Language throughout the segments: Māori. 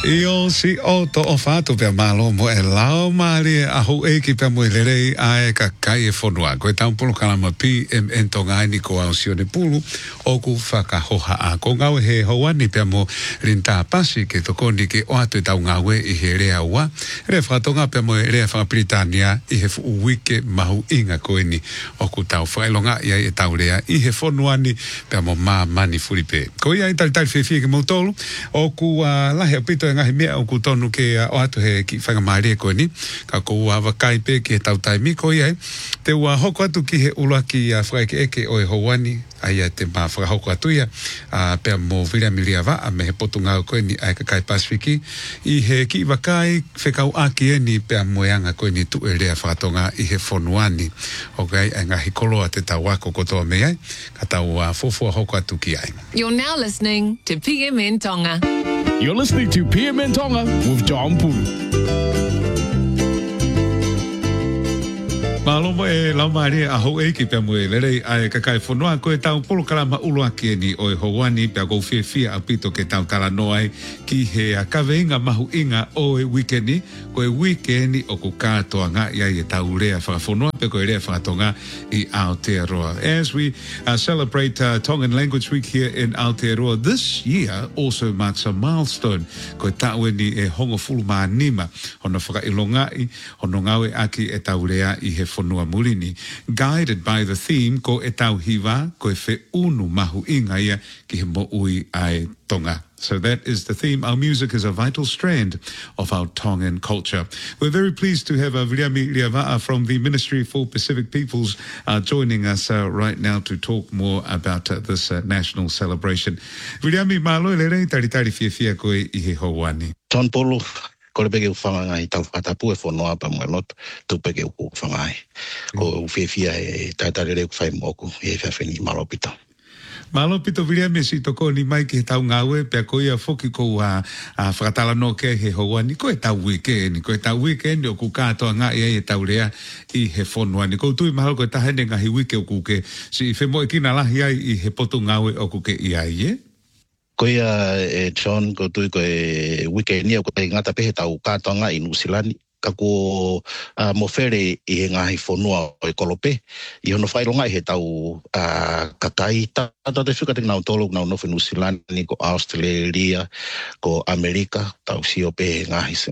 Io si auto ho fatto per malo mo e lao mali a ho e ki pe mo lere a ka kai e fonua ko ta un polo kala mapi en tonga ni ko ausione pulu o ku faka hoha a ko ngau he hoani pe mo rinta pasi ke to koni ke o atu ta ngawe I he rea wa re fa tonga pe mo rea fa Britania I he fu wike mahu inga ko ni o ku tau failonga ia e tau rea I he fonua ni pe mo ma mani furipe ko ia tal fe ke mo tolu o ku la he pito ngahi mea o kutonu ke o atu he ki whanga maare koe ni ka ko ua wakai pe ki he tau taimi ko iai te ua hoko atu ki he ulua ki whaike eke o e houani aia te maa whakahoko atu ia pea mo viria miria wa a me he potu ngau koe ni ai kakai Pasifiki I he ki wakai whekau aki e ni pea moeanga koe ni tu e rea whakatonga I he whonuani o gai ai ngahi koloa te tau wako kotoa me ai ka tau fofua hoko atu ki ai. You're now listening to PMN Tonga. You're listening to PMN Tonga with John Pulu. Maloma e laumari a ho e ki pe mo e lere ai kakai fonua ko e tau polo kala ma ulo aki ni o e hoani pe go fia a pito ke tau kala no ai ki he a kaveinga mahu inga o e weekendi ko e weekendi o ku katoa nga ia e tau rea fa fonua pe ko e rea fa tonga I Aotearoa. As we celebrate Tongan Language Week here in Aotearoa, this year also marks a milestone ko e tau ni e hongo fulu ma nima hono whakailongai hono ngawe aki e tau rea I he whanua murini, guided by the theme ko e tau hiwa, ko e whe unu mahu inga ia ki he mo ui ai tonga. So that is the theme. Our music is a vital strand of our Tongan culture. We're very pleased to have Viriami Liava'a from the Ministry for Pacific Peoples joining us right now to talk more about this national celebration. Viriami, malo lere taritari fia koe I he houani. John Polo. Ko le peke ufanga ngai tau whatapu e whonoa pa mua not tu peke ufanga ai. Ko uwhewhia e taitarere ku whai moku e whawheni malopito. Malopito Viriami si toko ni mai ki he tau ngawe pia ko ia whoki ko whakatala no ke he houani ko e tau weekend ko e tau weekend o ku katoa ngā ia e tau rea I he whonoani ko tui mahalo ko e tahene ngahi wike o ku ke si whemo e kina lahi ai I he potu ngawe o ku ke ia ie? Ko ia John ko tui ko e weekend ko te ngata pehe tau kātonga I Nusilani ka ko mo fere I he ngahi whonua o e kolope I hono whailonga I he tau kakai tata te whika te ngau tolo ngau nofu Nusilani ko Australia ko Amerika tau sio pehe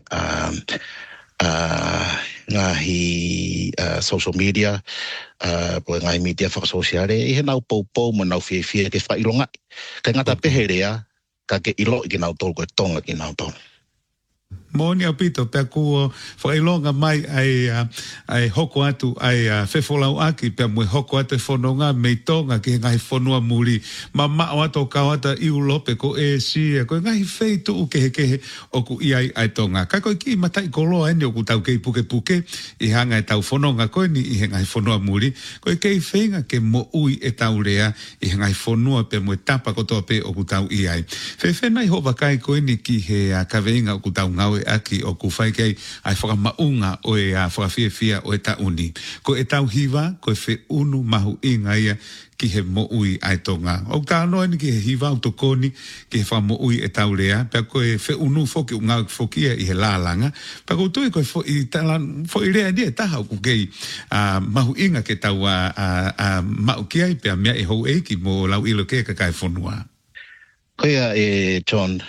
ngahi social media po ngahi media whakasosiare I he nau pou mo nau fie ke whailonga ka ngata pehe rea ka ke ilo I ke nau tolo ko e tonga ki nau tolo. Moni au pito pe ku whailonga mai ai hoko atu ai whewholau aki pe mui hoko atu whanonga mei tonga ki ngai whanua muri ma mao ato kawata I ulope ko e sia ko ngai whei tuu kehe o ku iai ai tonga ka koe ki matai koloa eni o ku tau kei puke I hanga e tau whanonga koe ni I he ngai whanua muri koe kei whenga ke mo ui e tau rea I he ngai whanua pe mui tapa kotoa pe o ku tau iai whenai ho wakai koe ni ki he kaweinga o ku tau ngawe aki o ku whai kei ai whakamaunga o e whakawhiawhia o e tauni. Ko e tau hiwa, ko e whe unu mahu inga ia ki he mo ui ai tonga. O ka anoa ni ki he hiwa o tokoni ki he wha mo ui e tau rea, pia ko e whe unu whoki o ngau whokia I he lālanga, pia ko tui ko e whoi rea ni e taha o ku kei mahu inga ke tau mau kiai pia mea e hou eiki mo lau ilo ke kakai whonua. Koia John,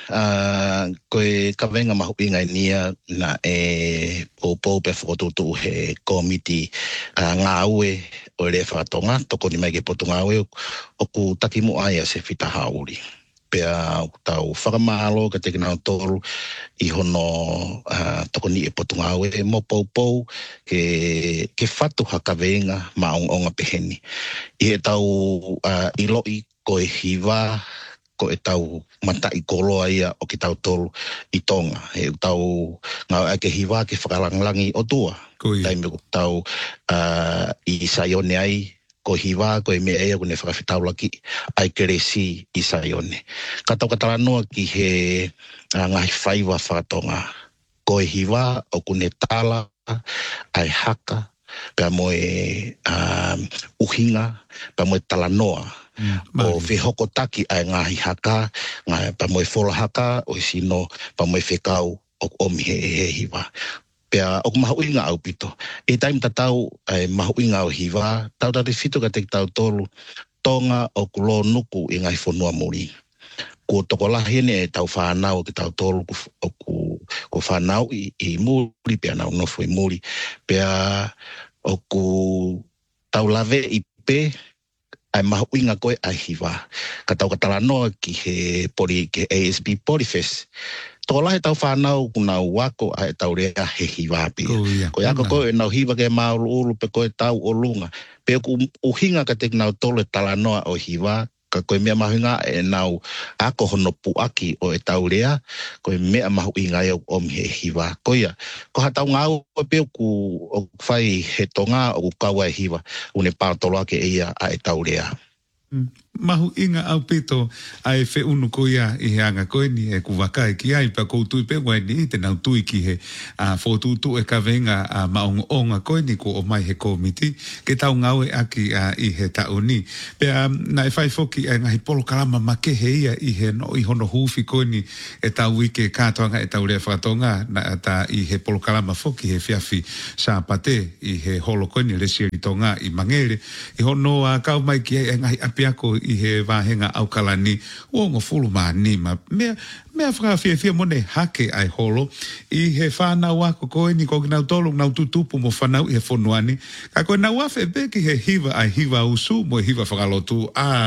koe kawenga mahu inga nia na pou pe whakotutu he komiti ngā ue o re whakatonga, toko ni mai ke potu ngā ue o ku takimu aia se whita hauri. Pea tau whakamalo ka te kinau toru I hono toko ni e potu ngā ue mo pou ke whatu hakawenga maonga peheni. I he tau iloi koe hiwa ko e tau matai koloa ia o ki tau tolu I tonga. He tau ngau ake hiwa ke whakalanglangi o tua. Taime ko tau I saione ai ko hiwa ko e mea ea kune whakawhitaulaki ai keresi I saione. Ka tau katalanoa ki he ngahi whaiwa whakatonga. Ko e hiwa o kune tala ai haka pe moe uhinga, pe moe talanoa. O whehokotaki ai ngahi haka, pa moe whola haka, o sino pa moe whekau o omihe he hiwa. Pea o mahuinga au pito. E taim tatau mahuinga o hiwa, tau tari fito ka te tau tolu, tonga o kulo nuku i ngai whanua muri. Ko toko lahene e tau whanau ki tau tolu ko whanau i muri, pea nau nofu i muri. Pea o ku tau lave i pe, ai mahuinga koe ai hiwa. Ka tau katalanoa ki he pori, ke ASB Porifest. Toko lahe tau whanau kuna wako ai tau rea he hiwa pia. Ko ako koe nau hiwa ke maulu ulu pe koe tau o lunga. Pe ku uhinga ka te nau tolu e talanoa o hiwa, ka koe mea mahuinga e nau ako hono puaki o e tau rea, koe mea mahuinga e o mihe hiwa. Koia, ko hatau ngau pe ku o whai he tonga o ku kaua e hiwa, une pātolo ake ia a e tau rea. Mahu inga au pito ai fe unu koia I he anga koe ni e kuwakai ki ai pa koutu pe wai ni te nau tui ki he fotutu e ka venga maonga onga koe ni ko o mai he komiti ke tau ngau e aki I he tauni pe na e whai foki e ngahi polo kalama ma ke he ia I he no I hono hufi koe ni e tau wike kātoanga e tau rea whakatonga na ta I he polo kalama foki he whiawhi sa pate I he holo koe ni le siri tonga I mangere I hono kau mai ki e ngahi apiako I he wahenga au kalani o ngo fulu ma ni ma mea whakawhia mone hake ai holo I he whanau ako koe ni koe nau tolu nau tutupu mo whanau I he whonuani ka koe nau wafe beki he hiva ai hiva usu mo hiva whakalotu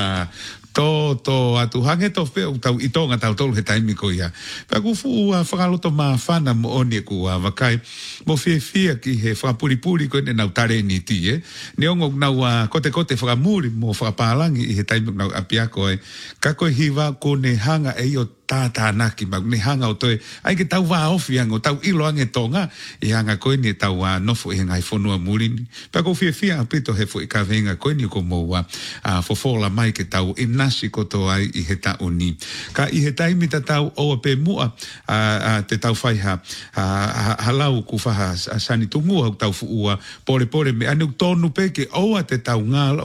to atu hange to fe tau itonga tau tolu he taimi ko ia. Pa ku fu whakaloto ma whana mo oni ku wakai mo fia ki he whapuripuri ko ne nau tare ni ti ne ongo nau kote whakamuri mo whakapalangi I he taimi nau apiako ka koe hiva ko ne hanga e o tānaki ma ne hanga o toe ai ke tau wa ofi ango tau ilo ange tonga I hanga koe ni tau nofo I ngai whonua muri pa ko fia apito he fo I ka venga koe ni ko mo fofola mai ke tau nasi koto ai I he tauni. Ka I he taimi ta tau oa pe mua te tau whaiha halau ku whaha sani tungua tau fuua pore me anu tonu pe ke oa te tau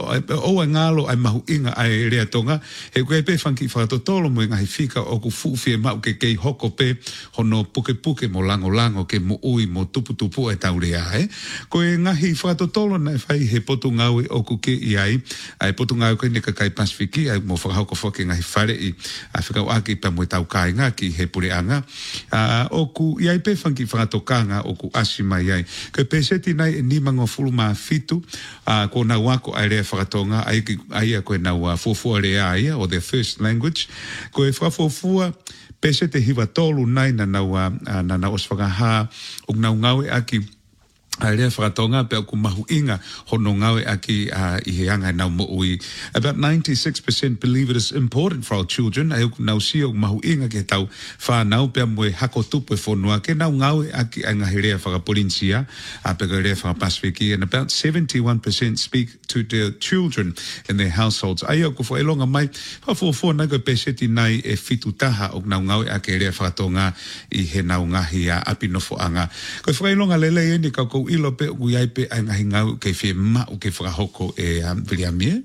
ngalo ai mahu inga ai rea tonga he koe pe whanki whakatotolo mo ngahi whika o ku fuufie mau ke kei hoko pe hono puke mo lango ke mo ui mo tupu e tau rea koe ngahi whakatotolo na whai he potu ngau o ku ke I ai potu ngau koe ne kakai Pasifiki ai mo whakahoko whake ngahi whare I whikau aki pa mo tau kāinga ki he pureanga o ku iai pe whanki whakatokanga o ku asima iai koe peseti nai e nimango fulu maa fitu ko nau wako ai rea whakatonga ai a koe nau fofua rea ia o their first language koe whakafofua pesete hiwa tolu nai na nau oswakaha o nau ngawe aki ai rea whakatonga pe ku mahu inga hono ngawe aki I he anga nau mo ui. About 96% believe it is important for our children. Ai nau sio mahu inga ke tau whanau pe moe hako tupu e whonua ke nau ngawe aki ai ngahi rea whakaporinsia pe ka rea whakapasifiki and about 71% speak to their children in their households. Ai au ku whaelonga mai whafofo nai koe peseti nai e fitu taha o nau ngawe aki rea whakatonga I he nau ngahi apinofo anga. Koe whaelonga lele ni ka kou ilo pe u iai pe ai ngahi ngau ke whi mau ke whakahoko e Viliamie?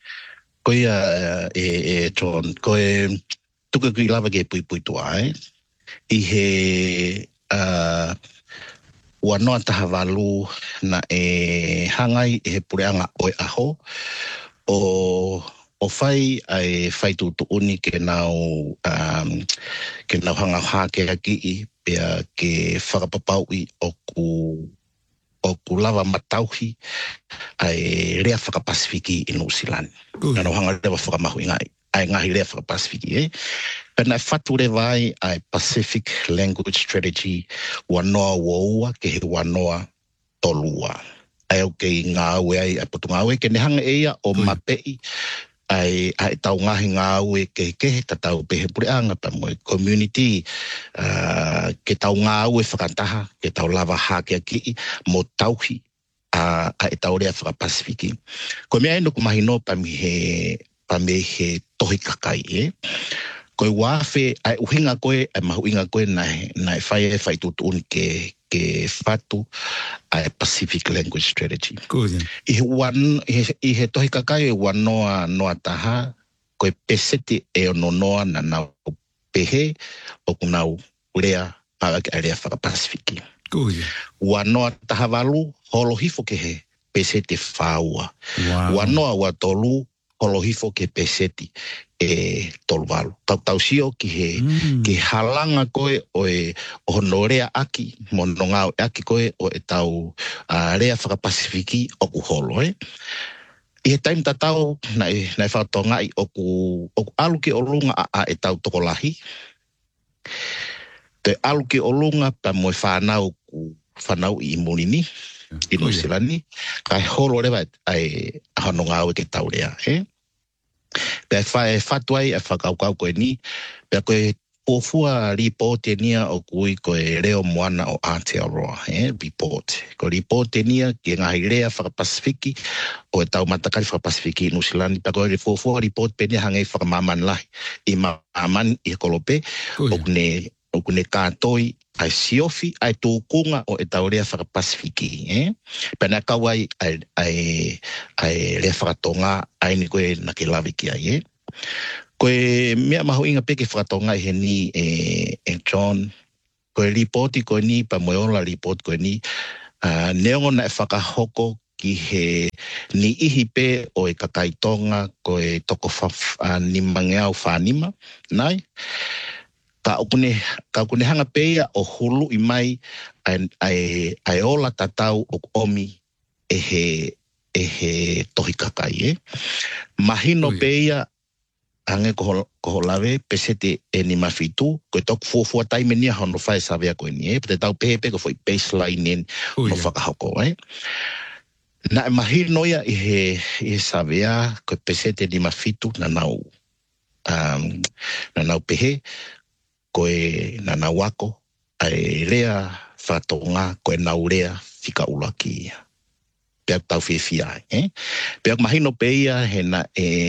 Koe John, koe tuka kui lava ke pui tua I he wanoa taha walu na hangai he pureanga oe aho o whai ai whai tuuni ke nau hanga hake aki pia ke whakapapau I o ku lava matauhi ai rea whakapasifiki I New Zealand. Nano hanga rewa whakamahu ai ngahi rea whakapasifiki Pena whatu rewa ai Pacific Language Strategy wanoa woua ke he wanoa tolua. Ai au kei ngā aue ai potu ngā aue ke ne hanga eia o mapei ai tau ngahi ngā aue ke tau pehe pureanga pa moe community ke tau ngā aue whakantaha ke tau lava hake aki mo tauhi ai tau rea whakapasifiki. Ko mea eno kumahino pa me he tohi kakai Koe wafe ai uhinga koe ai mahu inga koe nai whai tutuuni ke fatu ai Pacific Language Strategy. Kuia. I he tohi kakai wanoa noa taha koe pesete e ono noa na nau pehe o kunau rea awake area whaka Pasifiki. Kuia. Wanoa taha walu holohifo ke he pesete whaua. Wow. Wanoa wa tolu holohifo ke pesete e tolu walu. Tausio ki he ki halanga koe o e honorea aki monongao aki koe o e tau rea whaka Pasifiki o kuholo I he taim tatau nai whātongai o ku alu ki o lunga a e tau tokolahi. Te alu ki o lunga pa moe whanau I Morini, I Nusilani, kai holo rewa ai hanongau ke tau rea. Pea whatuai e whakaukau koe ni, pea koe pōfua ripote nia o kui koe reo moana o Aotearoa, report. Ko ripote nia ki ngahi rea whakapasifiki o e tau matakari whakapasifiki I Nusilani. Pea koe pōfua report pe nia hangai whakamaman lahi I maman I kolope o kune kātoi ai siofi ai tūkunga o e tau rea whakapasifiki. Pea nā kawai ai rea whakatonga ai ni koe na ke lawi ki ai. Koe mea maho inga peke whakatonga he ni John. Koe ripoti koe ni, pa moeola ripoti koe ni, neongo na e whakahoko ki he ni ihi pe o e kakaitonga koe toko ni mangeau whanima. Nai? Ka okune hanga peia o hulu I mai ai ola tatau o omi e he tohi kakai. Mahino peia ange koho lawe pesete e ni mafitu koe toku fuafua taime nia hono whae savea koe ni pete tau pehepe ko foi baseline nen no whakahoko na e mahino ia I he savea koe pesete ni mafitu na nau pehe koe na nau wako ai rea whatonga koe nau rea whika ulaki pea tau whiwhia pea mahino peia he na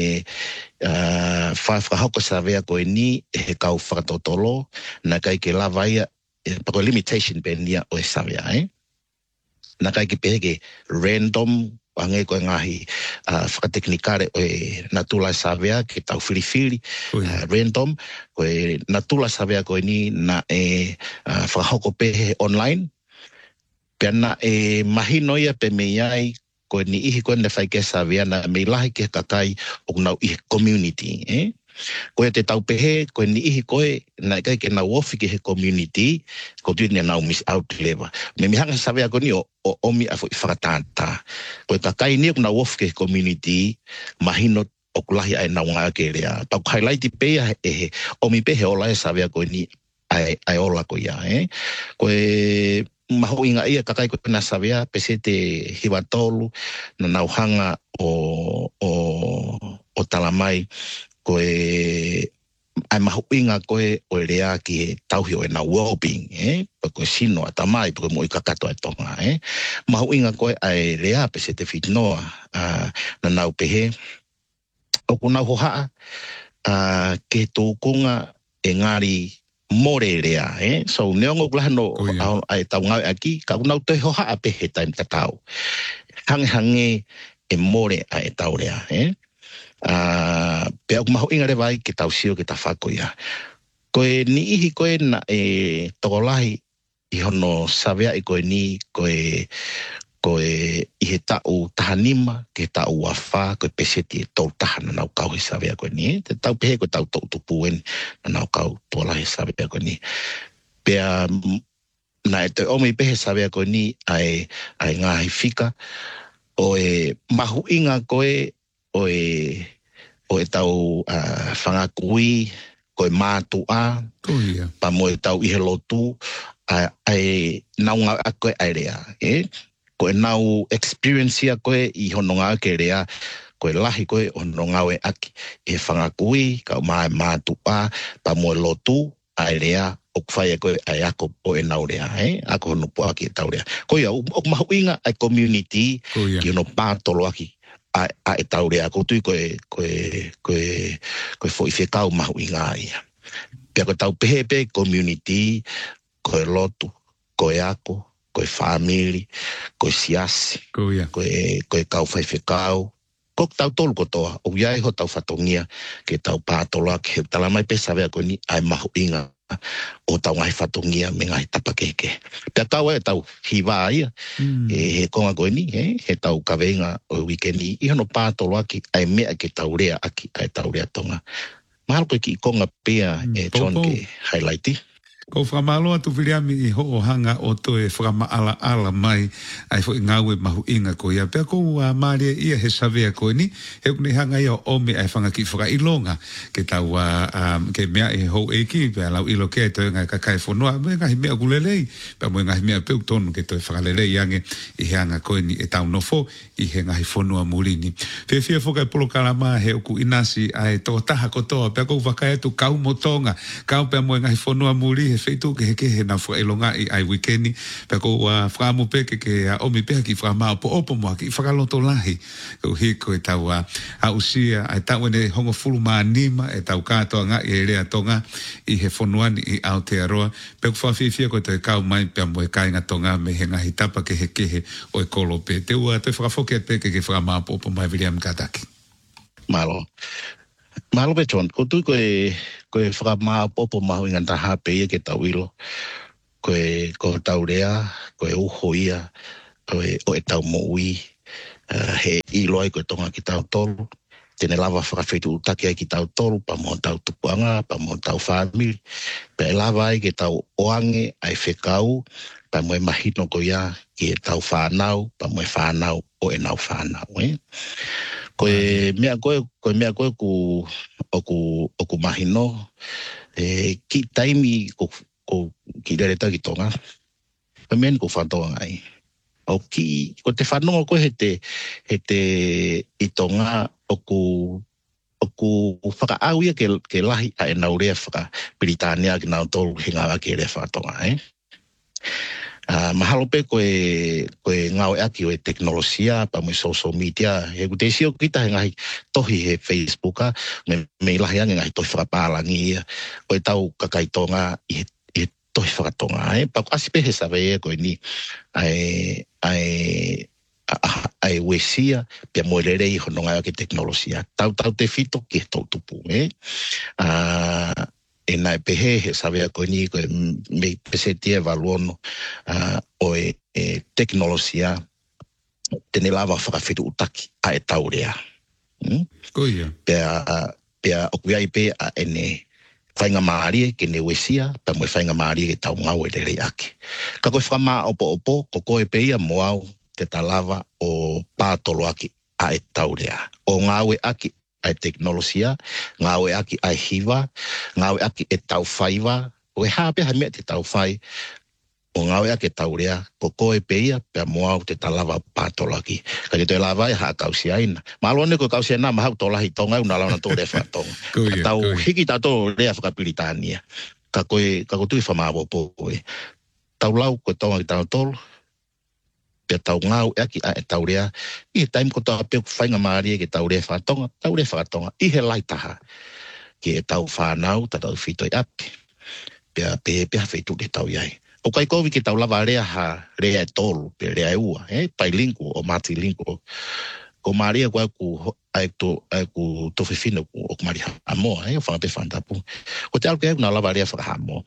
whakahoko savea koe ni he kau whakatotolo na kai ke lawa ia pako limitation pe nia o e savea na kai ke pehe random ange koe ngahi whakateknikare o e natula savea ke tau whiriwhiri random koe natula savea koe ni na whakahoko pehe online pea na mahino ia pe me iai koe ni ihi koe ne whai ke savea na me lahi ke kakai o nau ihi community. Koe te tau pehe, koe ni ihi koe na kai ke nau ofi ke he community, ko tui ne nau miss out lewa. Me mihanga savea koe ni o omi a fo I whakatata. Koe kakai ni o nau ofi ke he community, mahino o kulahi ai nau ngā ke rea. Pau highlight peia omi pehe ola e savea koe ni ai ola koe ia. Koe maho inga ia kakai koe na savea pese te hiwatolu na nauhanga o talamai koe ai maho inga koe o rea ki tauhi o e na well-being koe sino a tamai koe mo I kakato e tonga maho inga koe ai rea pese te whitnoa na nau pehe o kunau hohaa ke tūkunga e ngāri more rea, So neongo kulahano ai tau ngau aki, ka unau te hoha a pehe taim tatau. Hange e more ai tau rea, Pea kumaho inga rewai ke tau sio ke ta whako ia. Koe ni ihi koe na tokolahi I hono savea I koe ni koe I he tau tahanima, ke tau wawha, koe peseti tau tahana nau kau he savea koe ni. Te tau pehe koe tau tau tupuen na nau kau tuola he savea koe ni. Pea na te omi pehe savea koe ni ai ngā he whika o e mahu inga koe o e tau whangakui, koe mātua, pa mo e tau ihe lotu, ai naunga a koe ai rea, Koe nau experience ia koe I hono ngā ke rea, koe lahi koe hono ngā e aki. E whangakui, kau mātua, pa mo e lotu, ai rea, o kwhai koe ai ako o e nau rea, Ako hono po aki e tau rea. Koe au, o mahu inga ai community, ki hono pātolo aki, a e tau rea. Ko tui koe fo I whekau mahu inga ia. Pea koe tau pehepe, community, koe lotu, koe ako, koe family, koe siasi, Koia. koe kau whaiwhekau. Ko tau tolu kotoa, o iai ho tau whatongia, ke tau pātoloa, ke tala mai pesa vea koe ni, ai mahu inga, o tau ngai whatongia, me ngai tapakeke. Pea tau tau hiwa ia, he konga koe ni, he tau kawenga o wikeni, iho no pātoloa ki, ai mea ke tau rea aki, ai tau rea tonga. Mahalo koe ki konga pea, John ke highlighti. Ko whamalo atu whiriami I ho o hanga o toe whakamaala ala mai ai fo ngawe mahu inga ko ia. Pea ko maaria ia he savea ko ni he kune hanga ia o me ai whanga ki whakailonga ke tau ke mea e ho eki pea lau ilo ke toi ngai kakai whanua me ngahi mea kulelei pea mo ngahi mea peu tonu ke toi whakalelei ange I he hanga ko ni e tau nofo I he ngahi whanua murini. Pea fia whokai polo kalama he oku inasi ai tō taha kotoa pea ko wakai atu kau motonga kau pea mo ngahi whanua muri he feitu ke he na whaelonga I ai wikeni pe ko whaamu peke ke omi peke ki whaamao po opo moa ki whakaloto lahi ko hi ko e tau a usia ai tau ene hongo fulu maa nima e tau kātoa ngā I rea tonga I he whonuani I Aotearoa pe ko whawhiwhia ko te kau mai pe mo e kāinga tonga me he ngahi tapa ke he kehe o e kolo pe te ua te whakawhoke peke ke whaamao po opo mai William Kataki. Malo pe John, ko tui koe whakamā popo mahu inga taha pe ia ke tau ilo. Ko tau rea, koe uho ia, o e tau moui, he ilo ai koe tonga ki tau tolu. Tene lava whakawhetu utaki ai ki tau tolu, pa mo tau tupuanga, pa mo tau whamiri. Pe lava ai ke tau oange ai whekau, pa mo e mahino ko ia ki e tau whanau, pa mo e whanau o e nau whanau. Koe mea koe ku mahino ki taimi ko ki rereta ki tonga pe men ko whantoa ngai o ki ko te whanonga koe he te I tonga o ku whakaau ia ke lahi a e naurea whaka Britania ki nau tolu hinga ke rea whantonga mahalo pe koe ngau aki o e teknolosia pa mo social media he kute sio kita ngahi tohi he Facebook me lahi ange ngahi tohi whakapalangi o e tau kakaitonga I tohi whakatonga pa asipe he sawe koe ni ai wesia pia mo lere I hononga aki teknolosia tau te fito ki tau tupu e nai pehe he savea koe ni koe me pesetia valuono o e teknolosia tene lava whakawhitu utaki a e taurea. Koia. Pea o kuiai pe a ene whainga maarie ke ne wesia pa mo whainga maarie ke tau ngau e lere ake. Ka koe whama opo ko koe pe ia moau te talava o pātolo aki a e taurea. O ngau e aki ai teknolosia, ngawe aki ai hiva, ngawe aki e tau whaiva, o e hape ha mea te tau whai, o ngawe aki e tau rea, ko koe peia, pea moau te talawa pātolaki. Ka te toi lawa e haa kausi aina. Maalone ko kausi aina, mahau tolahi tonga, una launa tō rea whatonga. Tau hiki tātō rea whakapiritania. Ka koe tui whamāwo poe. Tau lau koe tonga ki tau tolu, pea tau ngau aki e tau rea, I he taim ko tau apeu whainga maaria ke tau rea whakatonga, I he lai taha, ke e tau whanau, ta tau whitoi api, pea pea whaitu te tau iai. O kai kovi ke tau lava rea ha rea e tolu, pea rea e ua, pai linku o mati linku, ko maaria ko ai ku towhewhino o ku maaria hamoa, o whangape whantapu. Ko te alke au na lava rea whakahamoa,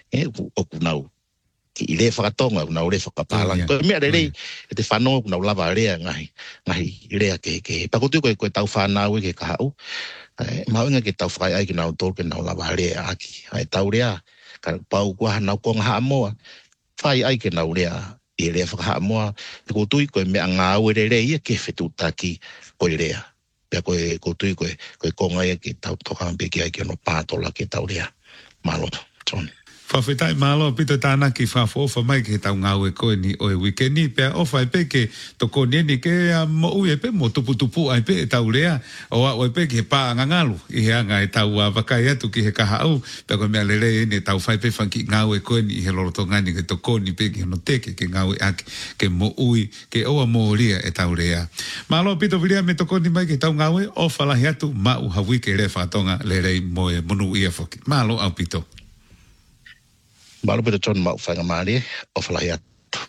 o ku nau, ki le whakatonga, una ore whakapalang. Koe mea rerei, e te whanonga kuna ulawa rea ngahi rea ke. Pakotu koe tau whanau ke kahau, maunga ke tau whakai ai ki nau tol ke nau ulawa rea aki. Ai tau rea, ka pau kua nau konga haa moa, whai ai ke nau rea, I rea whakahaa moa, te kutui koe mea ngā ue rerei ia ke whetu taki koe rea. Pea koe kutui koe konga ia ke tau tokampe ki ai ke no pātola ke tau rea. Maloto, John. Whawhetai malo pito tāna ki whawhofa mai ke tau ngau e koe ni o e wikeni pea ofa e pe ke toko nini ke mo ui e pe mo tupu ai pe e tau rea o a e pe ke pā ngangalu I he anga e tau wakai atu ki he kaha au pea koe mea lere e ne tau whai pe whanki ngau e koe ni I he lorotongani ke toko ni pe ki hono teke ke ngau e aki ke mo ui ke oa mo ria e tau rea. Malo pito viria me toko ni mai ke tau ngau e ofa lahi atu ma u hawi ke re whatonga lere mo e monu ia whoki. Malo au pito. Malo pito John mau whainga maari, o whalahi atu.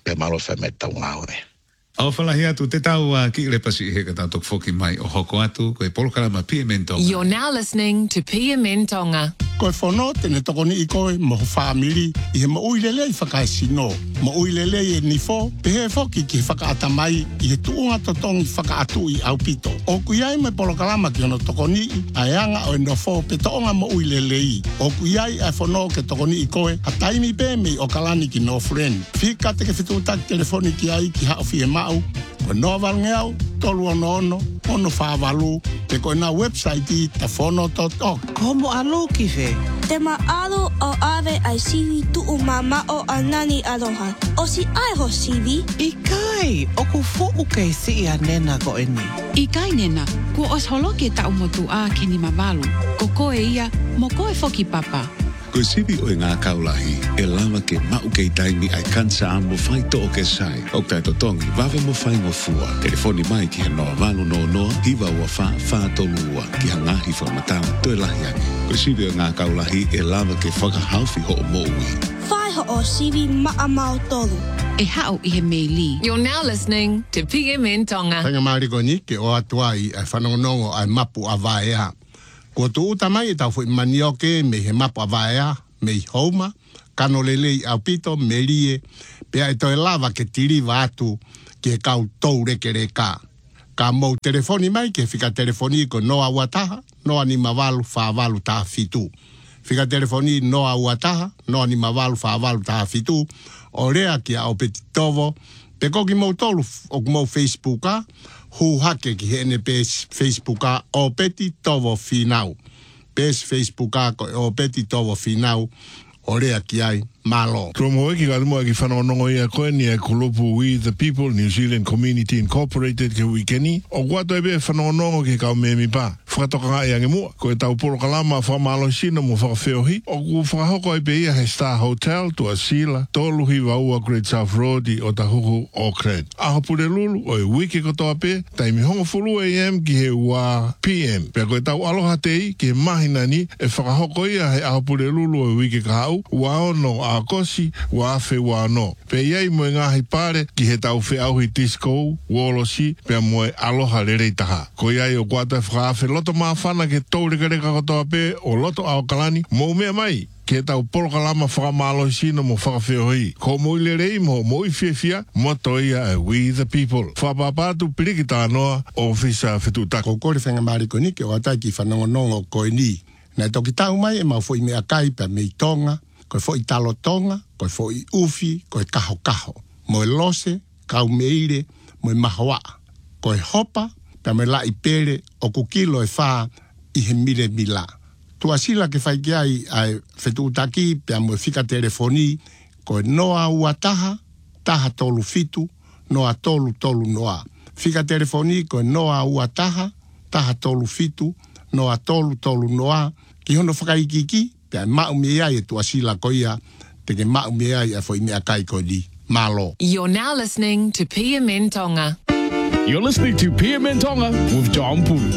pe malo fa me tau ngā oe. Au whalahi atu te tau ki le pasi he ka tau tok whoki mai o hoko atu koe polokalama PMN Tonga. You're now listening to PMN Tonga. Koe whono tene tokoni I koe mo whamiri I he mo uilele I whakaesino. Mo uilele I nifo pe he whoki ki whakaatamai I he tuunga totongi whakaatu I aupito. O kuiai me polokalama ki ono tokoni I anga o nofo pe toonga mo uilele I. O kuiai ai whono ke tokoni I koe a taimi pe me o kalani ki no friend. Whika te ke whitutak telefoni ki ai ki hao mau. Ko no valngeau tolu ono whāwalu te koe na website I tafono.org. Komo alo ki fe. Te maalo o ave ai siwi tuu mama o anani aloha. O si ai ho siwi? I kai, o ku fo'u kei si I nena ko eni. I kai nena, ku os holoke ta umotu a ke ni mamalu. Ko koe ia, mo koe foki papa. Koe siwi o ngā kaulahi, e lawa ke mau kei taimi ai kansa a mo whai to o ke sai. O kai totongi, wawe mo whai mo fua. Telefoni mai ki he noa walu noa, hiwa ua wha tolua, ki ha ngahi whamatau, toi lahi ake. Koe siwi o ngā kaulahi, e lawa ke whakahauwhi ho o mo ui. Whai ho o siwi maa mau tolu. E hao I he meili. You're now listening to PMN Tonga. Whainga mariko ni ke o atua I whanongonongo ai mapu a vaea. Ko tu utamai tau fui manioke me he mapu a vaea, me I houma, kano lelei au pito, me rie, pea e toi lava ke tiri watu ke kau tou reke reka. Ka mou telefoni mai ke whika telefoni ko noa uataha, noa ni mawalu whaawalu taha fitu. Whika telefoni noa uataha, noa ni mawalu whaawalu taha fitu, o rea ki a o peti tovo, pe koki mou tolu o mou Facebooka, hu hake ki hene pes Facebooka o peti tovo finau. Pes Facebooka ko o peti tovo finau, o rea ki ai malo. Kromo eki ka limo eki whanongonongo ia koe ni e kulupu We the People New Zealand Community Incorporated ke wikeni. O guato ebe whanongonongo ke kau me mi pa. Whakatoka ngai ange mua. Koe tau poro kalama whamalo sino mo whakawheohi. O ku whakahoko ebe ia he Star Hotel tua Sila. Toluhi waua Great South Road I o tahuku Auckland. Aho pure lulu o e wiki kotoa pe. Taimi hongo fulu AM ki he ua PM. Pea koe tau aloha tei ki he mahina ni e whakahoko ia he aho pure lulu o e wiki kahau. Waono a kosi wa afe wa no. Pe iei moe ngahi pare ki he tau whi auhi disco, wolosi, pe moe aloha lerei taha. Ko iei o guata whaafe loto maa whana ke taureka kotoa pe o loto ao kalani, mou mea mai. Ke tau polokalama whakamalo sino mo whakawheohi. Ko moi lerei mo moi whiawhia, moto ia e We the People. Whapapatu pirikita anoa o whisa whetutaka. Ko kore whenga mariko ni ke o atai ki whanongonongo koe ni. Nei toki tau mai e mau fwoi mea kai pe mei tonga, koe fo I talo tonga, koe fo I ufi, koe kaho. Moe lose, kau meire, moe mahoa. Koe hopa, pe me la I pere, o kukilo e wha I he mire mila. Tua sila ke whai ai ai whetutaki, pe moe whika telefoni, koe noa ua taha tolu fitu, noa tolu noa. Whika telefoni, koe noa ua taha tolu fitu, noa tolu noa. Ki hono whakaikiki, pe mau mea e tua sila koia, te ke mau mea e foi mea kai ko di. Malo. You're now listening to PMN Tonga. You're listening to PMN Tonga with John Pulu.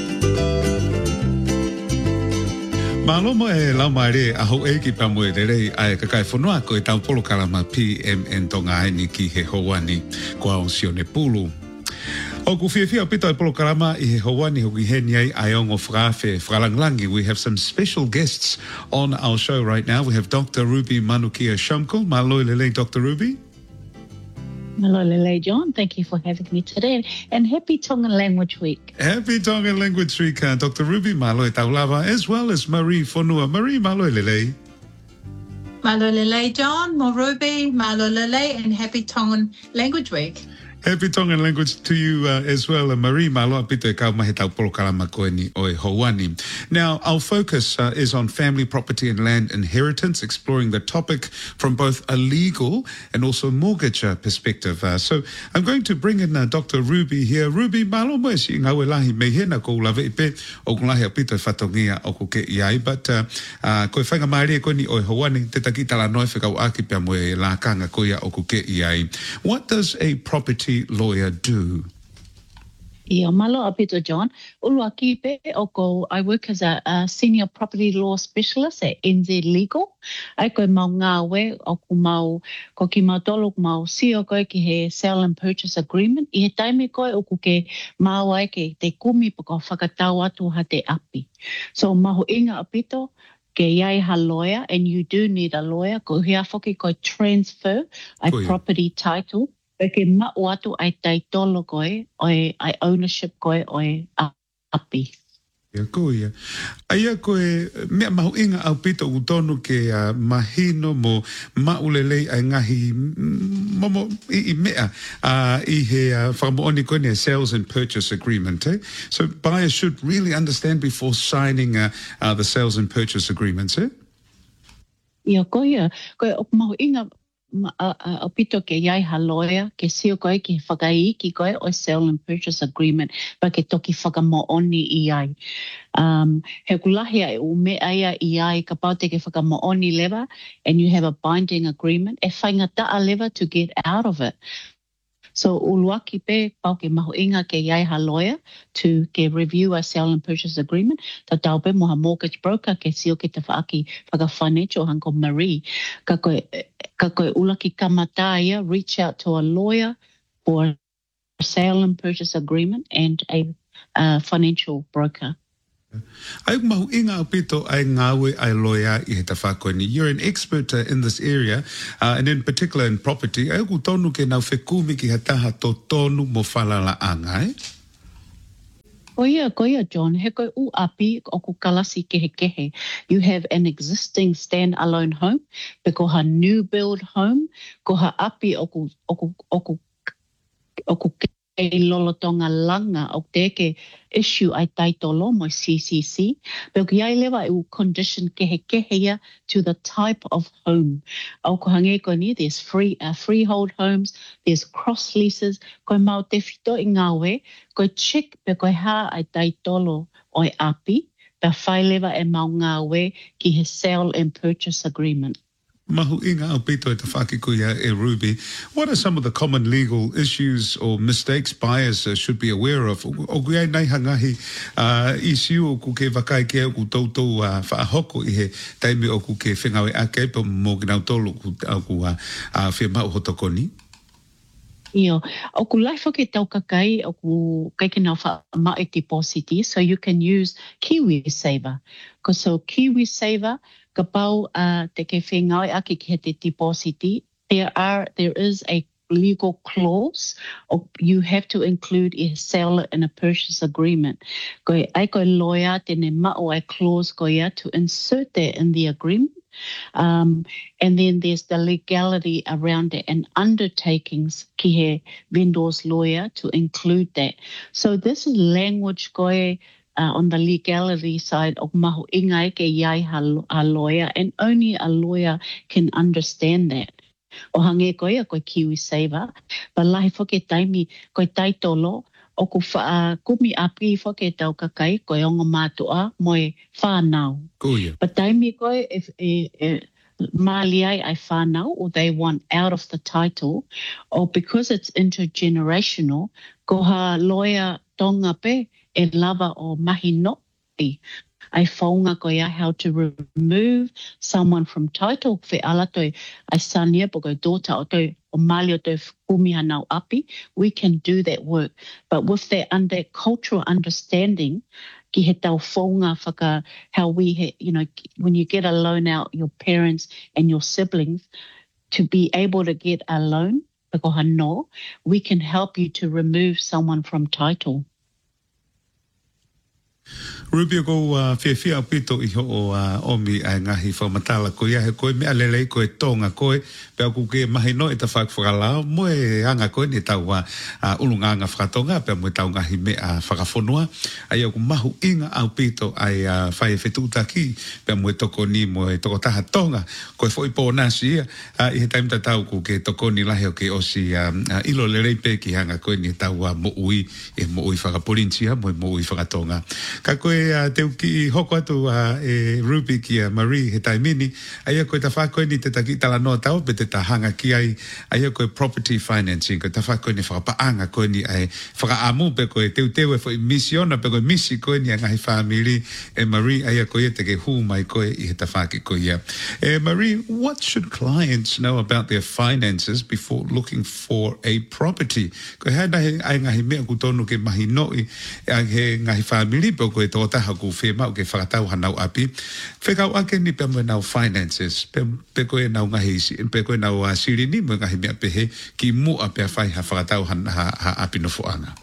Malomo e laumare a ho e ki pamue rei ai kakai whanua ko e tau polo kalama PMN Tonga ni ki he hoani ko au sione pulu. O ku whiawhia pito e polo karama I he hawani hoki heni ai aongo whakawhe whakalanglangi. We have some special guests on our show right now. We have Dr. Ruby Manukia Shamko. Maloi lele, Dr. Ruby. Hello, Lele John. Thank you for having me today. And happy Tongan Language Week. Happy Tongan Language Week, Dr. Ruby. Maloi taulava, as well as Marie Fonua. Marie, maloi lele. Malo Lele John, Mo Ruby, Malo Lele, and happy Tongan Language Week. Happy Tongan language to you as well, Marie. Malo apito e kau mahe tau polo kalama koe ni o e hauani. Now, our focus is on family property and land inheritance, exploring the topic from both a legal and also mortgage perspective. So I'm going to bring in Dr. Ruby here. Ruby, malo mo si ngawe lahi me hena ko lave ipe o kulahi apito e whatongia o ko ke iai, but koe whainga maari e koe ni o e hauani, te takita la noi whikau aki pia mo e la kanga koia o ko ke iai. What does a property lawyer do? Ia malo apito John. Ulua kipe oko I work as a senior property law specialist at NZ Legal. Ai koe mau ngā we oku mau ko ki mau tolu mau sio koe ki he sell and purchase agreement. I he taime koe oku ke mau ai ke te kumi pako whakatau atu ha te api. So maho inga apito ke iai ha lawyer, and you do need a lawyer. Ko hea whoki koe transfer a property title. Ke ma'u atu ai taitolo koe, ai ownership koe, ai api. Ia koe ia. Aia koe mea mahu inga au pito utonu ke mahino mo maulelei ai ngahi momo I mea I he whakamooni koe ne sales and purchase agreement. So buyers should really understand before signing the sales and purchase agreements. Ia koe ia. Koe o mahu inga a pito ke iai ha lawyer, ke sio koe ki whakaiki koe o sell and purchase agreement, pa ke toki whakamooni iai. He kulahi ai o me aia iai ka pau te ke whakamooni lewa, and you have a binding agreement, e whaingata a lewa to get out of it. So uluaki pe pau ke maho inga ke iai ha lawyer to ke review a sell and purchase agreement. Ta tau pe moha mortgage broker ke sio ke te whaaki whaka financial hanko Marie. Ka koe ulaki kamata ia, reach out to a lawyer for a sale and purchase agreement and a financial broker. Ai mahu inga o pito ai ngawe ai lawyer I he tawhakoni. You're an expert in this area, and in particular in property. Ai ku tonu ke nau whekumi ki hataha to tonu mo whalala anga, Koia, John. He koe u api o ku kalasi kehe. You have an existing stand-alone home, pe ko ha new build home, ko ha api o ku lolotonga langa o te ke issue ai taitolo mo CCC. Pero ki ai lewa u condition kehe ia to the type of home. Au ko hange ko ni, there's freehold homes, there's cross leases, ko mau te fito I ngawe, ko check pe ko ha ai taitolo oi api, pe whai lewa e mau ngawe ki he sale and purchase agreement. Mahu inga au pito e te whakikuia e Ruby. What are some of the common legal issues or mistakes buyers should be aware of? O kui ai nei hangahi issue o ku ke wakai ke o ku tautou whaahoko I he taimi o ku ke whengawe ake pa mō ginau tolu au ku whiamau hotokoni? Io, o ku lai whake tau kakai o ku kaikina wha depositi, so you can use KiwiSaver. So KiwiSaver, ka pau te ke whengawe ake ki he te depositi, there is a legal clause of you have to include a sale and a purchase agreement. Koe ai koe lawyer tene mao ai clause ko ia to insert that in the agreement. And then there's the legality around it and undertakings ki he vendor's lawyer to include that. So this is language koe on the legality side of mahu ingai ke iai ha lawyer, and only a lawyer can understand that. O hange koe a koe KiwiSaver, pa lahi whake taimi koe taitolo, o ku kumi api whake tau kakai, koe ongo mātua moe whānau. Pa taimi koe māliai ai whānau, or they want out of the title, or because it's intergenerational, ko ha lawyer tonga pe e lava o mahi nopi. Ai whaunga ko ia how to remove someone from title. Whe ala toi ai sania po koe daughter o toi o mali o toi kumi hanau api. We can do that work. But with that cultural understanding, ki he tau whaunga whaka, how we, when you get a loan out, your parents and your siblings, to be able to get a loan, we can help you to remove someone from title. Ruby ko whiawhia o pito I ho omi ai ngahi whamatala ko ia he koe mea lelei koe tonga koe pea ku ke mahi no e ta whakwhakalao mo e anga koe ni tau ulunganga whakatonga pea mo e tau ngahi mea whakafonua ai au mahu inga au pito ai whai whetutaki pea mo e toko ni mo e toko taha tonga koe fo I po nasi ia I he taimta tau ku ke toko ni lahi o ke osi ilo lelei pe ki hanga koe ni tau mo ui whakaporintia mo ui whakatonga. Ka koe te uki hoko atu Ruby ki Marie he taimini, aia koe ta whakoe ni te taki tala noa tau, pe te tahanga ki ai, aia koe property financing, koe ta whakoe ni whakapaanga koe ni ai, whakaamu pe koe teu e fo misiona pe koe misi koe ni ngahi family, Marie, aia koe te ke hu mai koe I he ta whaki koe ia. Marie, what should clients know about their finances before looking for a property? Koe hea nahe ai ngahi mea kutonu ke mahi noi, he ngahi family, pe koe tō taha ku whema o ke whakatau hanau api. Whekau ake ni pe mo nau finances, pe koe nau ngahi, pe koe nau siri ni mo ngahi mea pehe ki mua pe a whai ha whakatau ha api no fuanga.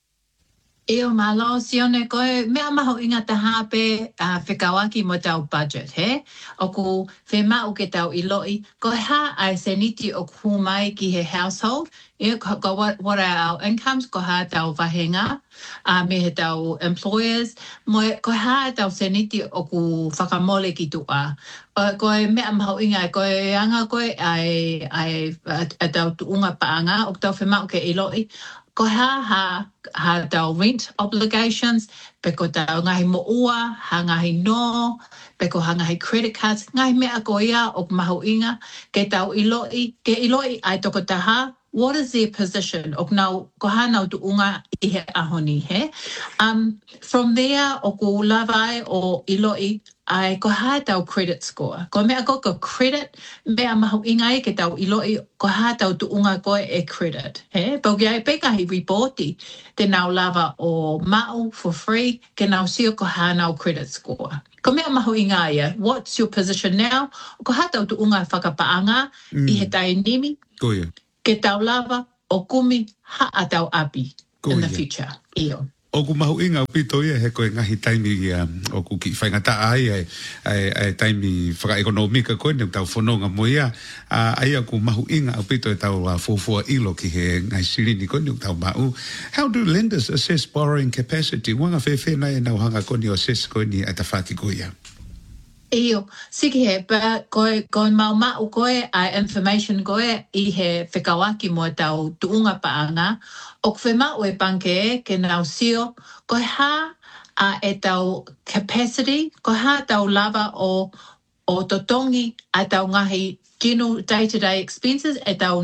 Eo malo, sione koe, mea maho inga taha pe whekawaki mo tau budget, he? Oku whema o ke tau iloi, koe ha ai seniti o kumai ki he household, ko what are our incomes, ko ha tau wahenga, me he tau employers, ko ha tau seniti o ku whakamole ki tua. Koe mea maho inga, koe anga koe ai tau tuunga paanga, o tau whema o ke iloi, ko ha tau rent obligations, pe ko tau ngahi mo'ua, ha ngahi no, pe ko ha ngahi credit cards, ngahi mea ko ia o maho inga, ke tau iloi, ke iloi ai toko taha, what is their position? O nau, ko ha nau tuunga I he ahoni, he? From there, o ko lawai o iloi, ai ko ha tau credit score. Ko mea ko credit, mea maho ingai ke tau iloi, ko ha tau tuunga koe credit. He? Pau ki ai pekahi reporti, te nau lava o mao for free, ke nau sio ko ha nau credit score. Ko mea maho ingai, what's your position now? Ko ha tau tuunga whakapaanga, I he tai nimi, ke tau lava o kumi ha a tau api in the future. Io. O ku mahu inga o pito ia he koe ngahi taimi o ku ki whaingata ai taimi whakaekonomika koe ne tau whanonga mo ia ai a ku mahu inga o pito e tau fōfua ilo ki he ngai sirini koe ne tau mau. How do lenders assess borrowing capacity? Wanga whewhe nai e nau hanga koe ni o assess koe ni ata whaki koe ia. Io, siki he, koe mau koe ai information koe I he whekawaki mo tau tuunga paanga, o kwhemau e panke ke nau sio, koe ha e tau capacity, koe ha tau lava o totongi a tau ngahi general day-to-day expenses e tau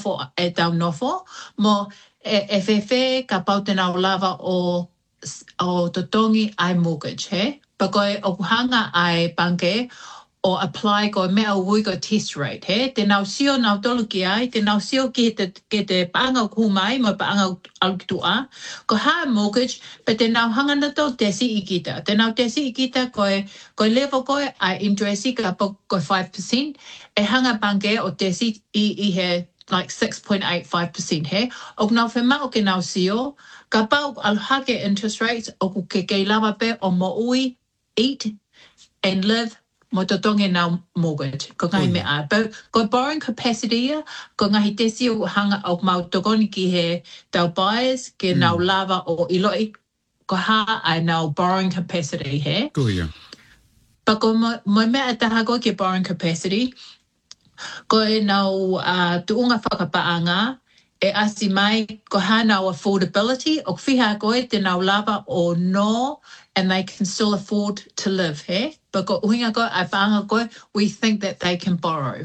nofo, mo e whewhe ka pau te nau lava o totongi ai mortgage, he? Pa koe o hanga ai panke o apply koe mea ui ko test rate, he? Te nau sio nau tolu ki ai, te nau sio ki te paanga o kumai, mo paanga au ki tua, ko ha mortgage, pe te nau hanga na tau tesi I kita. Te nau tesi I kita koe level koe ai interesti ka po koe 5%, e hanga panke o tesi I he like 6.85%, he? O nau whema o ke nau sio, ka pau alhake interest rates o ku ke lava pe o mo ui, eat and live mo totonge nau mortgage. Ko ngahi mea. Ko borrowing capacity ia, ko ngahi tesi o hanga o mau tokoni ki he tau buyers, ke nau lava o iloi, ko ha ai nau borrowing capacity he. Ko ia. Pa ko mo mea taha ko ke borrowing capacity, ko e nau tuunga whakapaanga, e asi mai ko ha nau affordability, o whiha koe te nau lava o no, and they can still afford to live, he? But ko uhinga koe, ai whaanga koe, we think that they can borrow.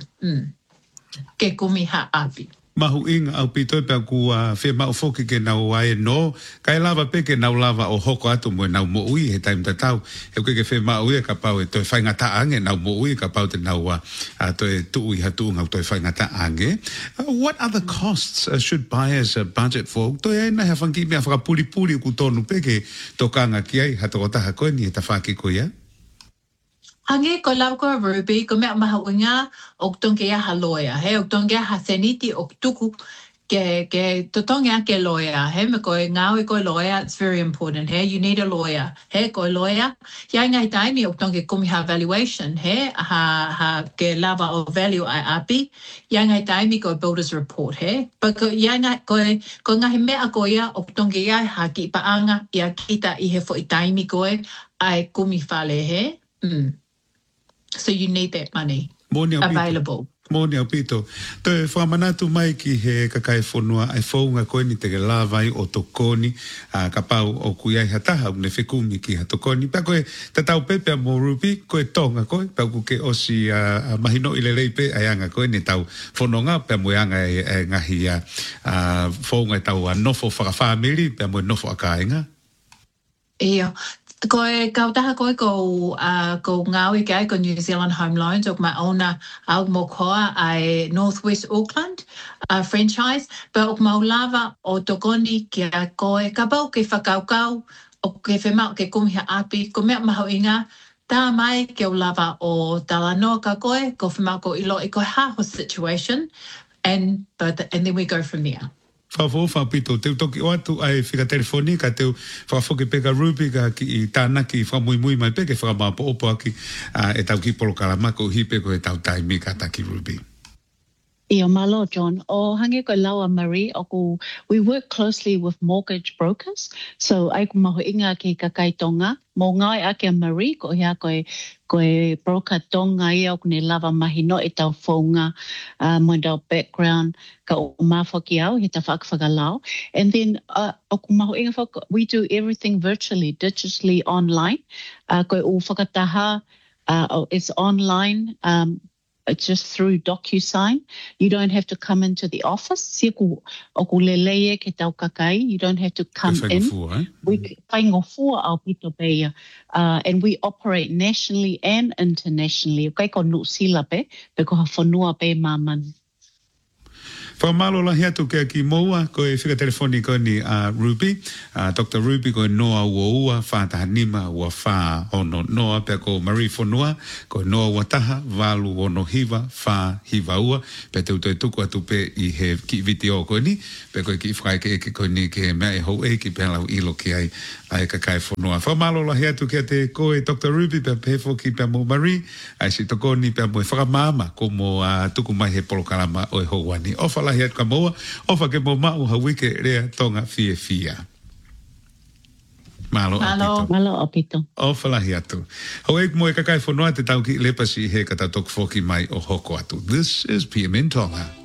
Ke kumi ha api. Mahu inga au pito pe ku whema o whoki ke nau ai no, kai lava pe ke nau lava o hoko atu mo nau mo ui he taim tatau, he koe ke whema ui ka pau e toi whaingata ange nau mo ui ka pau te nau toi tui hatu ngau toi whaingata ange. What other costs should buyers budget for? Toi ai nai hawhangi mea whakapuri ku tonu pe ke tokanga ki ai hatoko taha koe ni he ta whaki koe ia? Hange ko lau ko Ruby, ko mea maha unga o tonge aha lawyer, he o tonge aha seniti o tuku ke totonge ake lawyer, he me koe ngawe koe lawyer, it's very important, he, you need a lawyer, he koe lawyer, ia ngai taimi o tonge kumiha valuation, he, ha ke lava o value ai api, ia ngai taimi koe builder's report, he, pa ko ia ngai koe ngahi mea koe ia o tonge ia ha ki paanga, ia kita I he fo I taimi koe ai kumifale, he, So you need that money available. Moni au pito. Te whamanatu mai ki he kakai whanua ai whaunga koe ni te lawai o tokoni ka pau o kuiai hataha une whekumi ki ha tokoni. Pea koe tatau pepe mo Ruby koe tonga koe. Pea kuke osi mahino i le reipe ai anga koe ni tau whanonga. Pea moe anga e ngahi whaunga tau nofo whakawhamiri. Pea moe nofo a kāinga. Ia. Koe kautaha koe ko ngāwi kai ko New Zealand Home Loans o mai ona au mokoa ai Northwest Auckland franchise. But o maulava o tokoni ki a koe ka pau ke whakaukau o ke whemau ke kumiha api ko mea maho inga tā mai ke o lava o talanoa ka koe ko whemau ko ilo i koe haho situation and then we go from there. Whawhau pito, teu toki o atu ai whika telefoni, ka teu whawhoke peka Ruby ka ki i tānaki whamui mai peke whakamapo opo aki e tau ki polo kalamako hipe ko e tau taimi ka taki Ruby. Ia malo, John. O hange koe laua Marie, we work closely with mortgage brokers. So ai ku maho inga ki kakai tonga. Mo ngai ake a Marie, ko hea koe broker tonga ia o kune lava mahino e tau whaunga mo tau background ka o mawhaki au, he ta whakawhakalao. And then o ku maho inga whaka, we do everything virtually, digitally, online. Koe o whakataha, it's online, it's just through DocuSign. You don't have to come into the office. Sia ku oku leleye ke tau kakai. You don't have to come in. We whaingofua au pito peia. And we operate nationally and internationally. Kai ko nusila pe ko ha whanua pe mamani. Whamalo lahi atu ke ki moua, ko e whika telefoni ko ni Ruby, Dr. Ruby ko e noa ua whātaha nima ua whā ono noa, pia ko Marie Whanua, ko e noa ua taha, walu ono hiva, whā hiva ua, pia te uto e tuku atu pe i he ki viti o ko ni, pia ko e ki whakai ke eke ko ni ke mea e hou e ki pia lau ilo ki ai kakai Whanua. Whamalo lahi atu ke te ko e Dr. Ruby, pia pefo ki pia mo Marie, ai si toko ni pia mo e whakamama, ko mo tuku mai he polokalama o e hou wani. Ofa lahi atu ka moa, ofa ke mo mau hawike rea tonga fia. Malo apito. Malo apito. Ofa lahi atu. Hau e mo e kakai whanua te tau ki lepasi he kata toku foki mai o hoko atu. This is PM in Tonga.